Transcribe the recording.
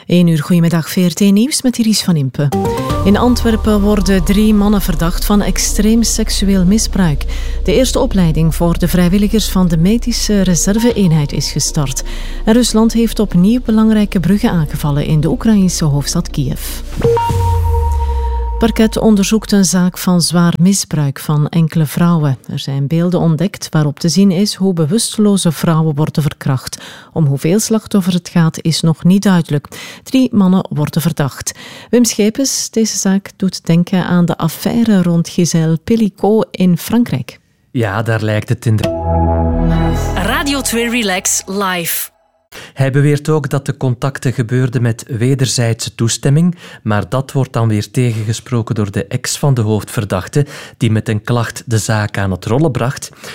1 uur, goedemiddag, VRT Nieuws met Iris van Impe. In Antwerpen worden 3 mannen verdacht van extreem seksueel misbruik. De eerste opleiding voor de vrijwilligers van de medische reserve-eenheid is gestart. En Rusland heeft opnieuw belangrijke bruggen aangevallen in de Oekraïnse hoofdstad Kiev. Parket onderzoekt een zaak van zwaar misbruik van enkele vrouwen. Er zijn beelden ontdekt waarop te zien is hoe bewusteloze vrouwen worden verkracht. Om hoeveel slachtoffers het gaat is nog niet duidelijk. 3 mannen worden verdacht. Wim Schepens, deze zaak doet denken aan de affaire rond Gisèle Pelicot in Frankrijk. Ja, daar lijkt het in de... Radio 2 Relax Live. Hij beweert ook dat de contacten gebeurden met wederzijdse toestemming, maar dat wordt dan weer tegengesproken door de ex van de hoofdverdachte, die met een klacht de zaak aan het rollen bracht.